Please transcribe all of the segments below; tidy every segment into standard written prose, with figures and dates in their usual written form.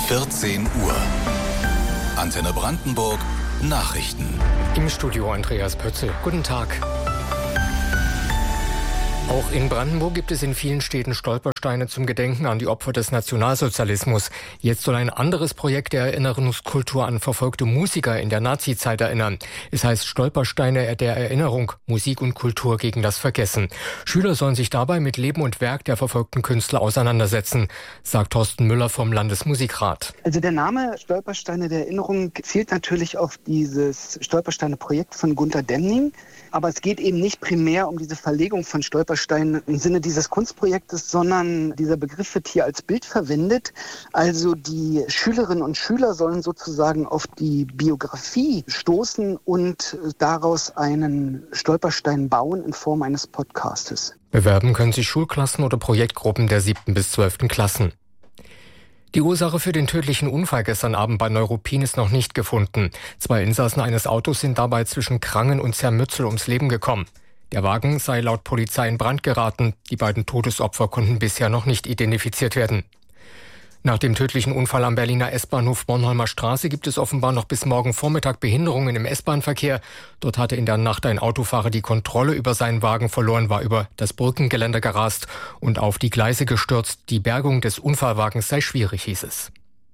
14 Uhr. Antenne Brandenburg, Nachrichten. Im Studio Andreas Pötzel. Guten Tag. Auch in Brandenburg gibt es in vielen Städten Stolpersteine zum Gedenken an die Opfer des Nationalsozialismus. Jetzt soll ein anderes Projekt der Erinnerungskultur an verfolgte Musiker in der Nazizeit erinnern. Es heißt Stolpersteine der Erinnerung, Musik und Kultur gegen das Vergessen. Schüler sollen sich dabei mit Leben und Werk der verfolgten Künstler auseinandersetzen, sagt Thorsten Müller vom Landesmusikrat. Also der Name Stolpersteine der Erinnerung zielt natürlich auf dieses Stolpersteine-Projekt von Gunter Demning. Aber es geht eben nicht primär um diese Verlegung von Stolpersteinen im Sinne dieses Kunstprojektes, sondern dieser Begriff wird hier als Bild verwendet. Also die Schülerinnen und Schüler sollen sozusagen auf die Biografie stoßen und daraus einen Stolperstein bauen in Form eines Podcastes. Bewerben können sich Schulklassen oder Projektgruppen der 7. bis 12. Klassen. Die Ursache für den tödlichen Unfall gestern Abend bei Neuruppin ist noch nicht gefunden. 2 Insassen eines Autos sind dabei zwischen Krangen und Zermützel ums Leben gekommen. Der Wagen sei laut Polizei in Brand geraten. Die beiden Todesopfer konnten bisher noch nicht identifiziert werden. Nach dem tödlichen Unfall am Berliner S-Bahnhof Bornholmer Straße gibt es offenbar noch bis morgen Vormittag Behinderungen im S-Bahn-Verkehr. Dort hatte in der Nacht ein Autofahrer die Kontrolle über seinen Wagen verloren, war über das Brückengeländer gerast und auf die Gleise gestürzt. Die Bergung des Unfallwagens sei schwierig, hieß es.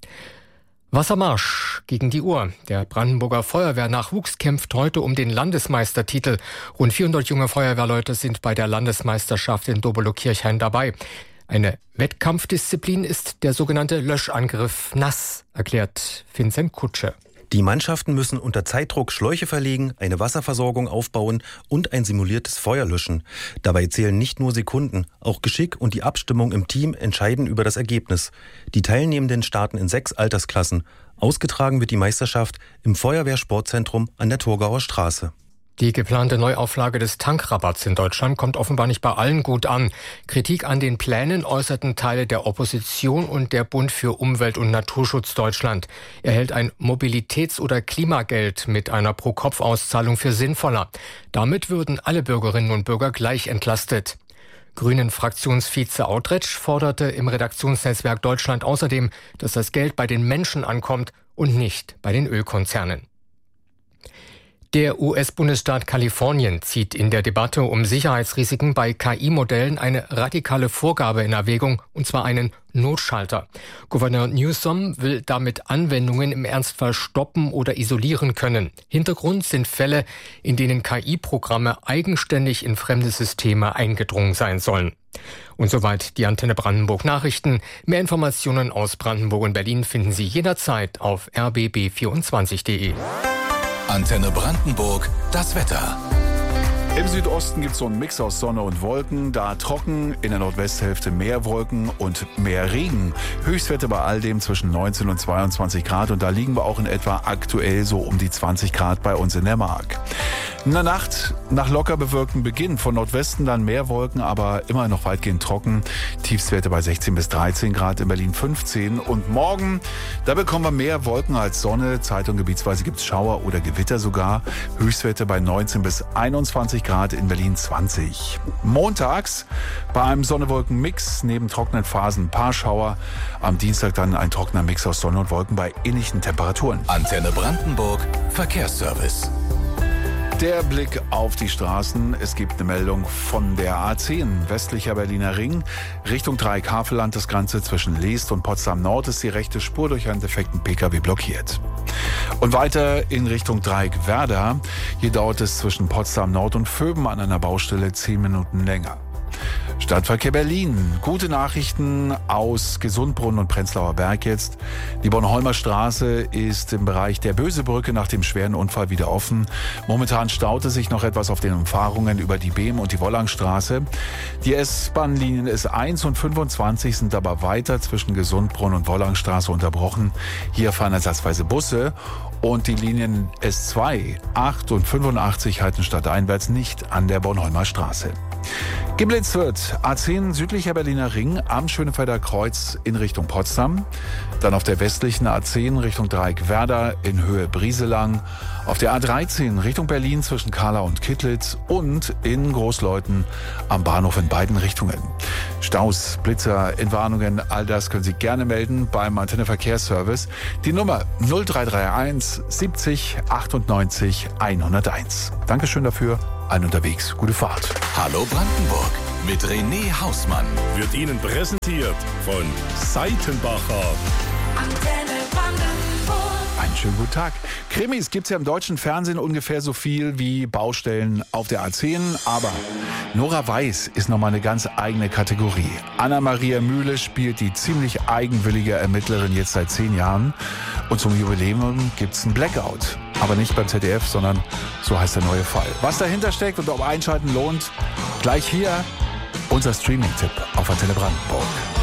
Wassermarsch gegen die Uhr. Der Brandenburger Feuerwehrnachwuchs kämpft heute um den Landesmeistertitel. Rund 400 junge Feuerwehrleute sind bei der Landesmeisterschaft in Dobelo-Kirchhain dabei. Eine Wettkampfdisziplin ist der sogenannte Löschangriff nass, erklärt Vincent Kutsche. Die Mannschaften müssen unter Zeitdruck Schläuche verlegen, eine Wasserversorgung aufbauen und ein simuliertes Feuer löschen. Dabei zählen nicht nur Sekunden, auch Geschick und die Abstimmung im Team entscheiden über das Ergebnis. Die Teilnehmenden starten in 6 Altersklassen. Ausgetragen wird die Meisterschaft im Feuerwehrsportzentrum an der Torgauer Straße. Die geplante Neuauflage des Tankrabatts in Deutschland kommt offenbar nicht bei allen gut an. Kritik an den Plänen äußerten Teile der Opposition und der Bund für Umwelt- und Naturschutz Deutschland. Er hält ein Mobilitäts- oder Klimageld mit einer Pro-Kopf-Auszahlung für sinnvoller. Damit würden alle Bürgerinnen und Bürger gleich entlastet. Grünen-Fraktionsvize Autretsch forderte im Redaktionsnetzwerk Deutschland außerdem, dass das Geld bei den Menschen ankommt und nicht bei den Ölkonzernen. Der US-Bundesstaat Kalifornien zieht in der Debatte um Sicherheitsrisiken bei KI-Modellen eine radikale Vorgabe in Erwägung, und zwar einen Notschalter. Gouverneur Newsom will damit Anwendungen im Ernstfall stoppen oder isolieren können. Hintergrund sind Fälle, in denen KI-Programme eigenständig in fremde Systeme eingedrungen sein sollen. Und soweit die Antenne Brandenburg Nachrichten. Mehr Informationen aus Brandenburg und Berlin finden Sie jederzeit auf rbb24.de. Antenne Brandenburg, das Wetter. Im Südosten gibt es so einen Mix aus Sonne und Wolken, da trocken, in der Nordwesthälfte mehr Wolken und mehr Regen. Höchstwerte bei all dem zwischen 19 und 22 Grad und da liegen wir auch in etwa aktuell so um die 20 Grad bei uns in der Mark. In der Nacht nach locker bewölktem Beginn von Nordwesten dann mehr Wolken, aber immer noch weitgehend trocken. Tiefstwerte bei 16 bis 13 Grad, in Berlin 15. Und morgen, da bekommen wir mehr Wolken als Sonne. Zeit- und gebietsweise gibt es Schauer oder Gewitter sogar. Höchstwerte bei 19 bis 21 Grad, in Berlin 20. Montags bei einem Sonne-Wolken-Mix, neben trockenen Phasen ein paar Schauer. Am Dienstag dann ein trockener Mix aus Sonne und Wolken bei ähnlichen Temperaturen. Antenne Brandenburg, Verkehrsservice. Der Blick auf die Straßen. Es gibt eine Meldung von der A10, westlicher Berliner Ring. Richtung Dreieck-Havelland, das Ganze zwischen Leest und Potsdam Nord ist die rechte Spur durch einen defekten Pkw blockiert. Und weiter in Richtung Dreieck-Werder. Hier dauert es zwischen Potsdam Nord und Vöben an einer Baustelle 10 Minuten länger. Stadtverkehr Berlin. Gute Nachrichten aus Gesundbrunnen und Prenzlauer Berg jetzt. Die Bornholmer Straße ist im Bereich der Bösebrücke nach dem schweren Unfall wieder offen. Momentan staute sich noch etwas auf den Umfahrungen über die Behm- und die Wollangstraße. Die S-Bahn-Linien S1 und 25 sind aber weiter zwischen Gesundbrunnen und Wollangstraße unterbrochen. Hier fahren ersatzweise Busse. Und die Linien S2, 8 und 85 halten stadteinwärts nicht an der Bornholmer Straße. Geblitzt wird A10 südlicher Berliner Ring am Schönefelder Kreuz in Richtung Potsdam. Dann auf der westlichen A10 Richtung Dreieck Werder in Höhe Brieselang. Auf der A13 Richtung Berlin zwischen Kahla und Kittlitz und in Großleuthen am Bahnhof in beiden Richtungen. Staus, Blitzer, Entwarnungen, all das können Sie gerne melden beim Antenne Verkehrsservice. Die Nummer 0331 70 98 101. Dankeschön dafür. Allen unterwegs. Gute Fahrt. Hallo Brandenburg mit René Hausmann. Wird Ihnen präsentiert von Seitenbacher. Antenne Brandenburg. Einen schönen guten Tag. Krimis gibt es ja im deutschen Fernsehen ungefähr so viel wie Baustellen auf der A10. Aber Nora Weiß ist nochmal eine ganz eigene Kategorie. Anna-Maria Mühle spielt die ziemlich eigenwillige Ermittlerin jetzt seit 10 Jahren. Und zum Jubiläum gibt es einen Blackout. Aber nicht beim ZDF, sondern so heißt der neue Fall. Was dahinter steckt und ob Einschalten lohnt, gleich hier unser Streaming-Tipp auf Antenne Brandenburg.